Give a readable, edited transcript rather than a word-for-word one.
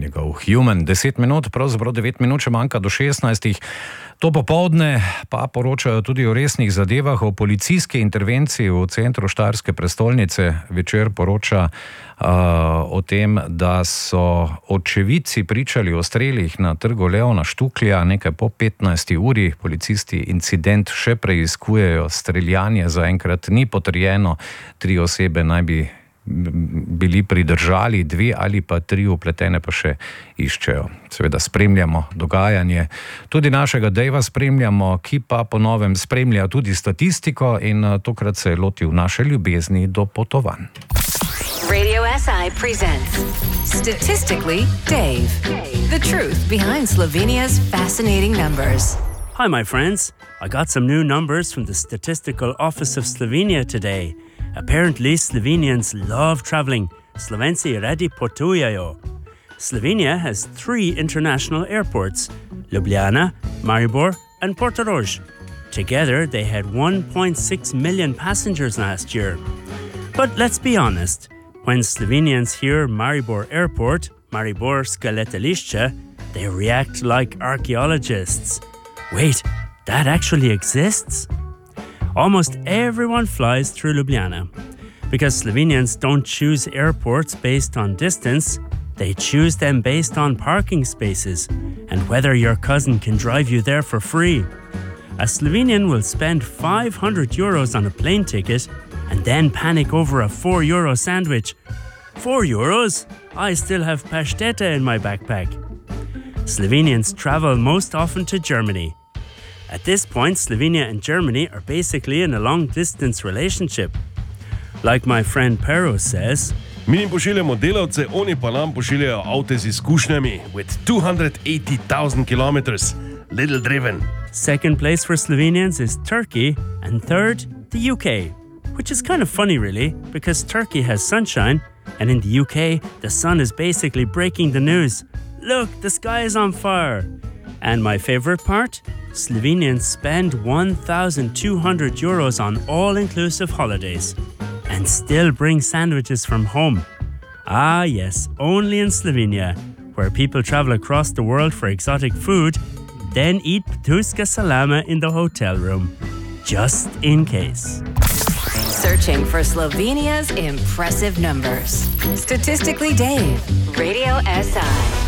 njegov Human. 10 minut, pravzaprav 9 minut, če manjka do 16. To popoldne pa poročajo tudi o resnih zadevah, o policijski intervenciji v centru štajerske prestolnice. Večer poroča o tem, da so očevidci pričali o strelih na trgu Leona Štuklja nekaj po 15. uri. Policisti incident še preiskujejo, streljanje zaenkrat ni potrjeno, 3 osebe naj bi bili pridržali, 2 ali pa 3 vpletene pa še iščejo. Seveda spremljamo dogajanje. Tudi našega Dejva spremljamo, ki pa po novem spremlja tudi statistiko in tokrat se je lotil naše ljubezni do potovanj. Radio SI presents Statistically Dave. The truth behind Slovenia's fascinating numbers. Hi my friends, I got some new numbers from the Statistical Office of Slovenia today. Apparently, Slovenians love traveling. Slovenci radi potujejo. Slovenia has 3 international airports: Ljubljana, Maribor and Portorož. Together, they had 1.6 million passengers last year. But let's be honest, when Slovenians hear Maribor Airport, Mariborska letališče, they react like archaeologists. Wait, that actually exists? Almost everyone flies through Ljubljana. Because Slovenians don't choose airports based on distance, they choose them based on parking spaces and whether your cousin can drive you there for free. A Slovenian will spend €500 on a plane ticket and then panic over a €4 sandwich. €4? I still have pasteta in my backpack. Slovenians travel most often to Germany. At this point, Slovenia and Germany are basically in a long-distance relationship. Like my friend Pero says, Mi jim pošiljamo delavce, oni pa nam pošiljajo avte z izkušnjami. With 280,000 kilometers, little driven. Second place for Slovenians is Turkey, and third, the UK. Which is kind of funny really, because Turkey has sunshine, and in the UK, the sun is basically breaking the news. Look, the sky is on fire. And my favorite part? Slovenians spend €1,200 on all-inclusive holidays and still bring sandwiches from home. Ah yes, only in Slovenia, where people travel across the world for exotic food, then eat ptuska salama in the hotel room, just in case. Searching for Slovenia's impressive numbers. Statistically Dave, Radio SI.